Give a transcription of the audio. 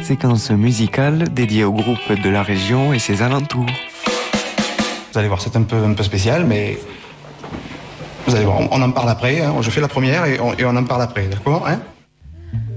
séquence musicale dédiée au groupe de la région et ses alentours. Vous allez voir, c'est un peu spécial, mais vous allez voir, on en parle après. Hein. Je fais la première et on en parle après, d'accord, hein?